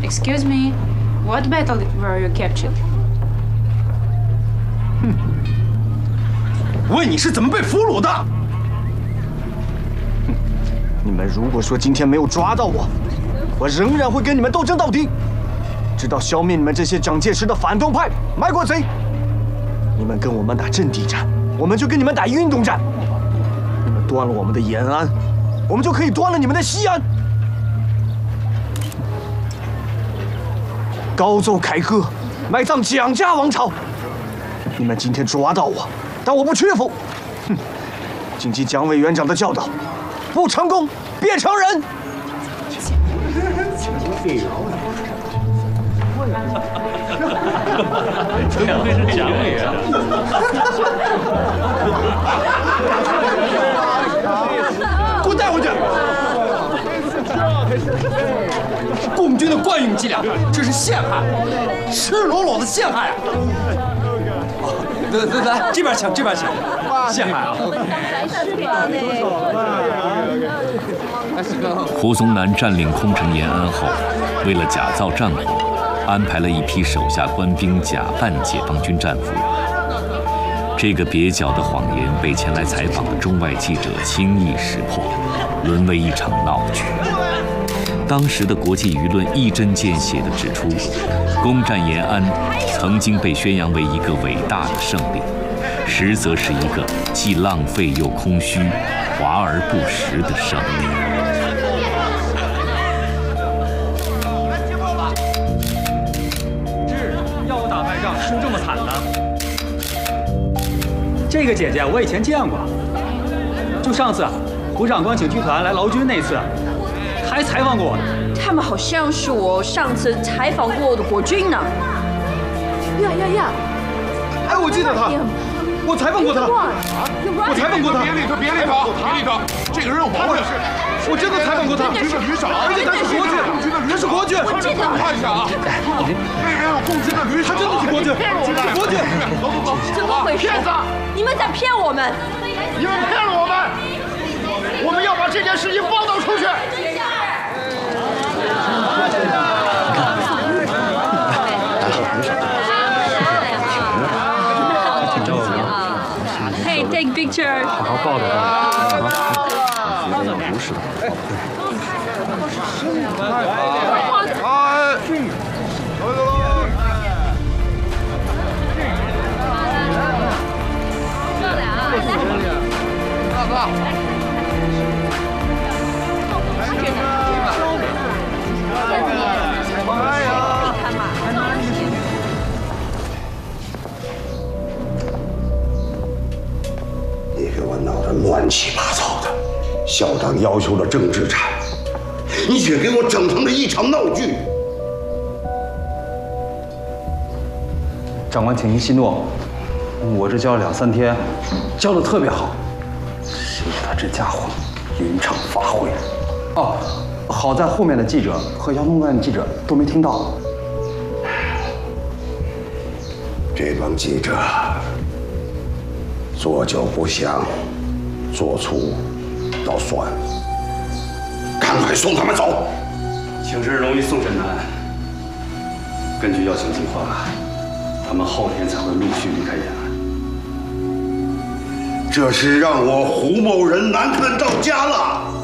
Excuse me, what battle were you captured? 问你是怎么被俘虏的？你们如果说今天没有抓到我，我仍然会跟你们斗争到底，直到消灭你们这些蒋介石的反动派、卖国贼。你们跟我们打阵地战，我们就跟你们打运动战。你们端了我们的延安，我们就可以端了你们的西安。高奏凯歌，埋葬蒋家王朝。你们今天抓到我，但我不屈服。哼，谨记蒋委员长的教导，不成功别成仁。 怎么会是蒋委员？ 给我带回去！共军的惯用伎俩，这是陷害，赤裸裸的陷害啊！来，这边请，这边请，陷害啊！ 胡宗南占领空城延安后，为了假造战果，安排了一批手下官兵假扮解放军战俘。这个蹩脚的谎言被前来采访的中外记者轻易识破，沦为一场闹剧。当时的国际舆论一针见血地指出，攻占延安曾经被宣扬为一个伟大的胜利，实则是一个既浪费又空虚、华而不实的胜利。 要我打败仗输这么惨呢？这个姐姐我以前见过，就上次胡长官请剧团来劳军那次，还采访过我呢。 他们好像是我上次采访过的国军呢。呀！ 哎，我记得他，我采访过他，我采访过他。 别理他，这个人有毛病。 我真的采访过他， 共军的旅长， 而且他是国军，他是国军。 看一下啊，那边有共军的旅长， 他真的是国军，国军。 怎么回事？ 骗子！ 你们在骗我们！ 你们骗了我们！我们要把这件事情报道出去。 Hey, take picture. 好好抱着他。 不是的。 你给我闹得乱七八糟的，校长要求了政治产，你却给我整成了一场闹剧。 长官，请您息怒，我这教了2、3天，教的特别好。谁知他这家伙临场发挥。哦，好在后面的记者和姚东办记者都没听到。 这帮记者做就不详，做粗倒酸，赶快送他们走。 请示荣誉宋审南，根据邀请计划，他们后天才会陆续离开延安。 这是让我胡某人难看到家了。